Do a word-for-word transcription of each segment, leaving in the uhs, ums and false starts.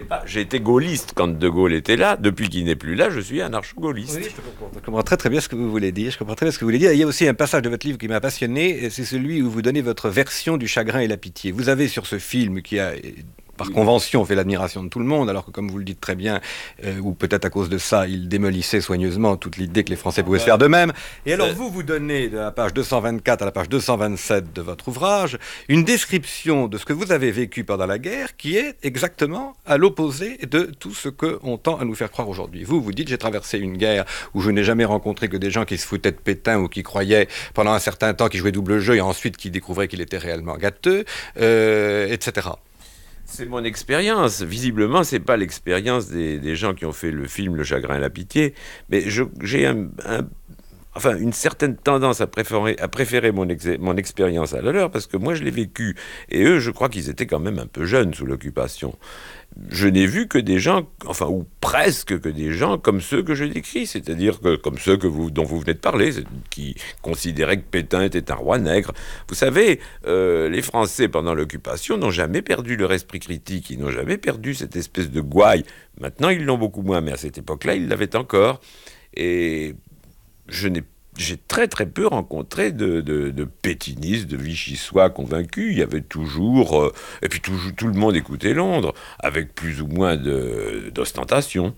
Ah, j'ai été gaulliste quand De Gaulle était là. Depuis qu'il n'est plus là, je suis anarcho-gaulliste. Oui, je comprends. Je comprends très très bien ce que vous voulez dire. Je comprends très bien ce que vous voulez dire. Il y a aussi un passage de votre livre qui m'a passionné, c'est celui où vous donnez votre version du chagrin et la pitié. Vous avez sur ce film qui a... par convention, fait l'admiration de tout le monde, alors que, comme vous le dites très bien, euh, ou peut-être à cause de ça, il démolissait soigneusement toute l'idée que les Français pouvaient se faire d'eux-mêmes. Et alors, vous, vous donnez, de la page deux cent vingt-quatre à la page deux cent vingt-sept de votre ouvrage, une description de ce que vous avez vécu pendant la guerre, qui est exactement à l'opposé de tout ce qu'on tend à nous faire croire aujourd'hui. Vous, vous dites, j'ai traversé une guerre où je n'ai jamais rencontré que des gens qui se foutaient de Pétain ou qui croyaient pendant un certain temps qu'ils jouaient double jeu et ensuite qui découvraient qu'il était réellement gâteux, euh, et cetera. C'est mon expérience. Visiblement, c'est pas l'expérience des, des gens qui ont fait le film Le Chagrin et la Pitié, mais je, j'ai un, un, enfin, une certaine tendance à préférer, à préférer mon, ex, mon expérience à la leur, parce que moi, je l'ai vécu. Et eux, je crois qu'ils étaient quand même un peu jeunes sous l'occupation. Je n'ai vu que des gens, enfin, ou presque que des gens comme ceux que je décris, c'est-à-dire que, comme ceux que vous, dont vous venez de parler, qui considéraient que Pétain était un roi nègre. Vous savez, euh, les Français, pendant l'occupation, n'ont jamais perdu leur esprit critique, ils n'ont jamais perdu cette espèce de gouaille. Maintenant, ils l'ont beaucoup moins, mais à cette époque-là, ils l'avaient encore. Et je n'ai J'ai très très peu rencontré de, de, de pétinistes, de vichysois convaincus. Il y avait toujours... Euh, et puis tout, tout le monde écoutait Londres, avec plus ou moins de, d'ostentation.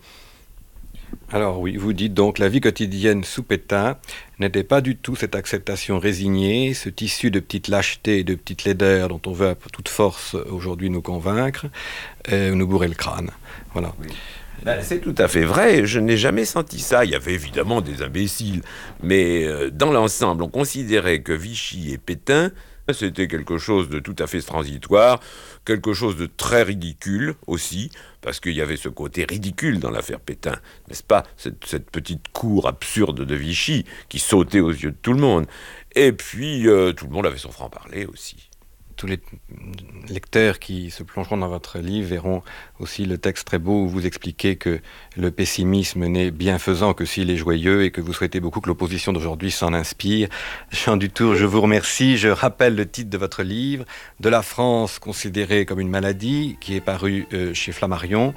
Alors oui, vous dites donc la vie quotidienne sous Pétain n'était pas du tout cette acceptation résignée, ce tissu de petites lâchetés et de petites laideurs dont on veut à toute force aujourd'hui nous convaincre, euh, nous bourrer le crâne. Voilà. Oui. Ben, c'est tout à fait vrai, je n'ai jamais senti ça. Il y avait évidemment des imbéciles, mais euh, dans l'ensemble, on considérait que Vichy et Pétain, c'était quelque chose de tout à fait transitoire, quelque chose de très ridicule aussi, parce qu'il y avait ce côté ridicule dans l'affaire Pétain, n'est-ce pas, cette, cette petite cour absurde de Vichy qui sautait aux yeux de tout le monde. Et puis, euh, tout le monde avait son franc-parler aussi. Tous les lecteurs qui se plongeront dans votre livre verront aussi le texte très beau où vous expliquez que le pessimisme n'est bienfaisant que s'il est joyeux et que vous souhaitez beaucoup que l'opposition d'aujourd'hui s'en inspire. Jean Dutour, je vous remercie. Je rappelle le titre de votre livre, « De la France considérée comme une maladie », qui est paru euh, chez Flammarion.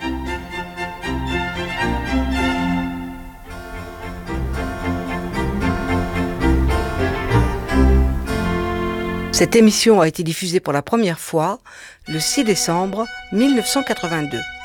Cette émission a été diffusée pour la première fois le six décembre mille neuf cent quatre-vingt-deux.